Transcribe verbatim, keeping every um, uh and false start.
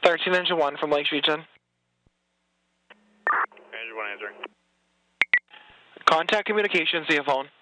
thirteen Engine one from Lakes Region. Engine one answering. Contact communications via phone.